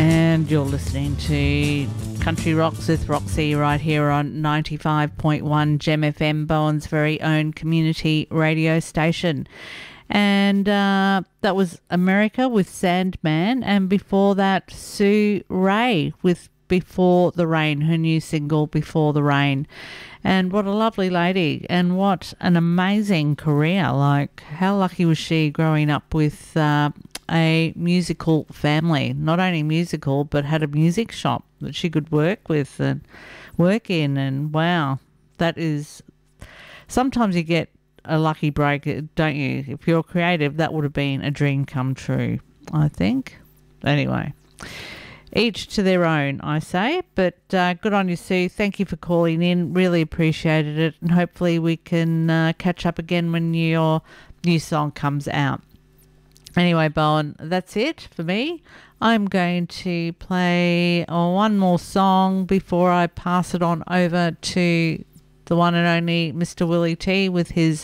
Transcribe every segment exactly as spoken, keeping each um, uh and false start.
And you're listening to Country Rocks with Roxy right here on ninety-five point one Gem F M, Bowen's very own community radio station. And uh, that was America with Sandman, and before that Sue Ray with Before the Rain, her new single Before the Rain. And what a lovely lady, and what an amazing career. Like, how lucky was she growing up with uh, a musical family, not only musical, but had a music shop that she could work with and work in. And wow, that is, sometimes you get a lucky break, don't you? If you're creative, that would have been a dream come true, I think. Anyway, each to their own, I say. But uh, good on you, Sue. Thank you for calling in. Really appreciated it. And hopefully we can uh, catch up again when your new song comes out. Anyway, Bowen, that's it for me. I'm going to play uh, one more song before I pass it on over to the one and only Mister Willie T with his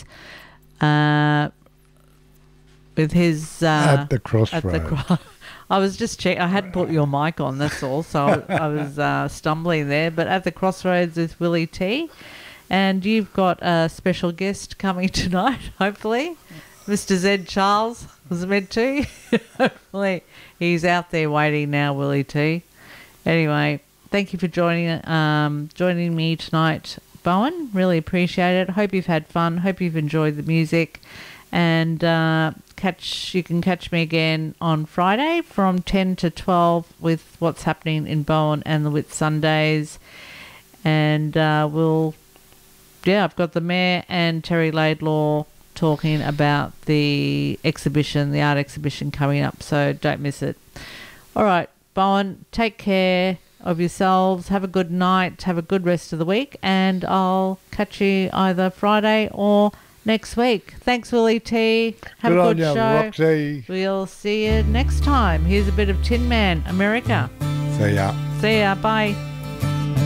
uh, with his uh, At the Crossroads. At the cro- I was just check. I hadn't put your mic on. That's all. So I, I was uh, stumbling there. But At the Crossroads with Willie T, and you've got a special guest coming tonight. Hopefully, Mister Zed Charles was meant to. Hopefully, he's out there waiting now. Willie T. Anyway, thank you for joining um, joining me tonight, Bowen. Really appreciate it. Hope you've had fun. Hope you've enjoyed the music. And uh, catch you can catch me again on Friday from ten to twelve with what's happening in Bowen and the Whitsundays. And uh, we'll, yeah, I've got the Mayor and Terry Laidlaw talking about the exhibition, the art exhibition coming up. So don't miss it. All right, Bowen, take care of yourselves. Have a good night. Have a good rest of the week. And I'll catch you either Friday or next week. Thanks, Willie T. Have Good a on good ya, show. Roxy. We'll see you next time. Here's a bit of Tin Man, America. See ya. See ya. Bye.